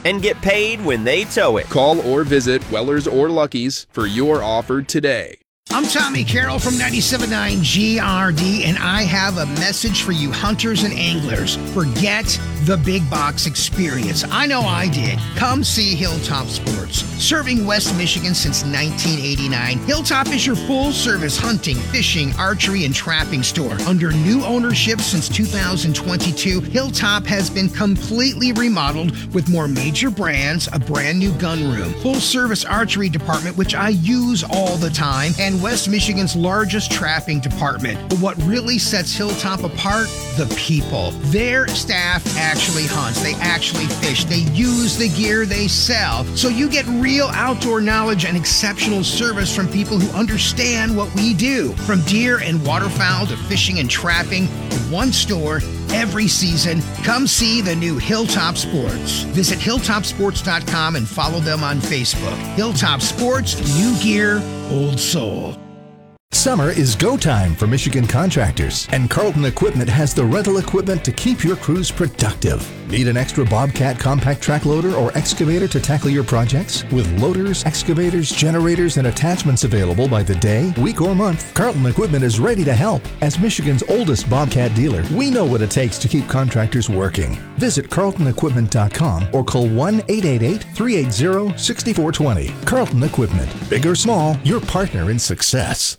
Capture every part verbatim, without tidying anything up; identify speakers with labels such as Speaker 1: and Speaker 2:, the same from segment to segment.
Speaker 1: and get paid when they tow it.
Speaker 2: Call or visit Weller's or Lucky's for your offer today.
Speaker 3: I'm Tommy Carroll from ninety-seven point nine G R D, and I have a message for you hunters and anglers. Forget the big box experience. I know I did. Come see Hilltop Sports. Serving West Michigan since nineteen eighty-nine, Hilltop is your full-service hunting, fishing, archery, and trapping store. Under new ownership since two thousand twenty-two, Hilltop has been completely remodeled with more major brands, a brand new gun room, full-service archery department, which I use all the time, and West Michigan's largest trapping department. But what really sets Hilltop apart? The people. Their staff actually hunts. They actually fish. They use the gear they sell. So you get real outdoor knowledge and exceptional service from people who understand what we do. From deer and waterfowl to fishing and trapping, in one store every season. Come see the new Hilltop Sports. Visit hilltop sports dot com and follow them on Facebook. Hilltop Sports, new gear, old soul.
Speaker 4: Summer is go time for Michigan contractors, and Carlton Equipment has the rental equipment to keep your crews productive. Need an extra Bobcat compact track loader or excavator to tackle your projects? With loaders, excavators, generators, and attachments available by the day, week, or month, Carlton Equipment is ready to help. As Michigan's oldest Bobcat dealer, we know what it takes to keep contractors working. Visit carlton equipment dot com or call one eight eight eight, three eight zero, six four two zero. Carlton Equipment. Big or small, your partner in success.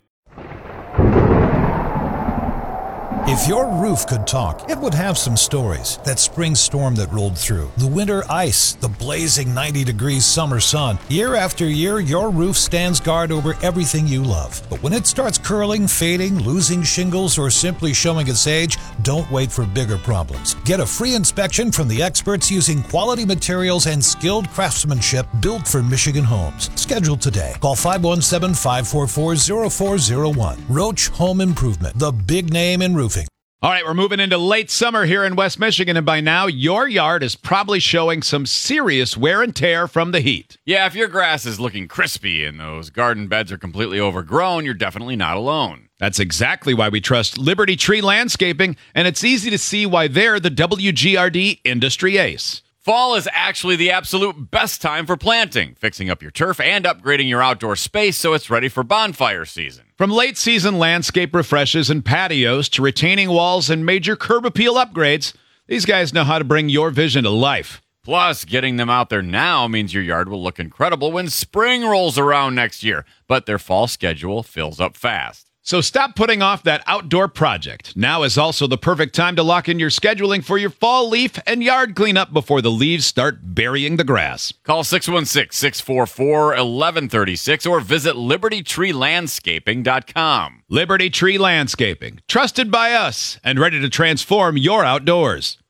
Speaker 5: If your roof could talk, it would have some stories. That spring storm that rolled through, the winter ice, the blazing ninety degrees summer sun. Year after year, your roof stands guard over everything you love. But when it starts curling, fading, losing shingles, or simply showing its age, don't wait for bigger problems. Get a free inspection from the experts using quality materials and skilled craftsmanship built for Michigan homes. Schedule today. Call five one seven, five four four, zero four zero one. Roach Home Improvement, the big name in roofing.
Speaker 6: All right, we're moving into late summer here in West Michigan, and by now, your yard is probably showing some serious wear and tear from the heat.
Speaker 7: Yeah, if your grass is looking crispy and those garden beds are completely overgrown, you're definitely not alone.
Speaker 6: That's exactly why we trust Liberty Tree Landscaping, and it's easy to see why they're the W G R D industry ace.
Speaker 7: Fall is actually the absolute best time for planting, fixing up your turf, and upgrading your outdoor space so it's ready for bonfire season.
Speaker 6: From late-season landscape refreshes and patios to retaining walls and major curb appeal upgrades, these guys know how to bring your vision to life.
Speaker 7: Plus, getting them out there now means your yard will look incredible when spring rolls around next year, but their fall schedule fills up fast.
Speaker 6: So stop putting off that outdoor project. Now is also the perfect time to lock in your scheduling for your fall leaf and yard cleanup before the leaves start burying the grass.
Speaker 7: Call six one six, six four four, one one three six or visit liberty tree landscaping dot com.
Speaker 6: Liberty Tree Landscaping, trusted by us and ready to transform your outdoors.